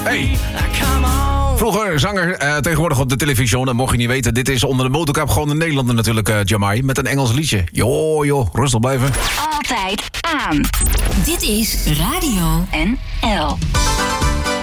Hey. Vroeger zanger, tegenwoordig op de televisie. Dat mocht je niet weten. Dit is onder de motorkap gewoon een Nederlander natuurlijk, Jamai. Met een Engels liedje. Joh, rustig blijven. Altijd aan. Dit is Radio NL.